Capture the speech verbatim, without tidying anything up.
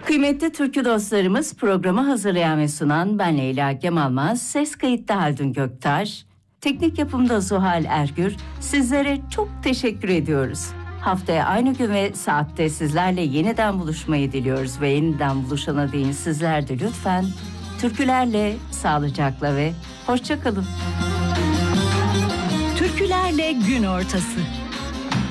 Kıymetli türkü dostlarımız, programı hazırlayan ve sunan ben Leyla Kemalmaz, ses kayıtta Haldun Göktaş, teknik yapımda Zuhal Ergür. Sizlere çok teşekkür ediyoruz. Haftaya aynı gün ve saatte sizlerle yeniden buluşmayı diliyoruz ve yeniden buluşana değin sizler de lütfen türkülerle, sağlıcakla ve hoşça kalın. Türkülerle gün ortası.